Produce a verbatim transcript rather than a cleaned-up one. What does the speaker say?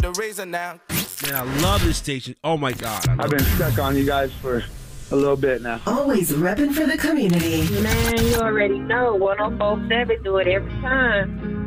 the razor now. Man, I love this station. Oh my God. I've been stuck on you guys for a little bit now. Always repping for the community. Man, you already know. one oh four seven do it every time.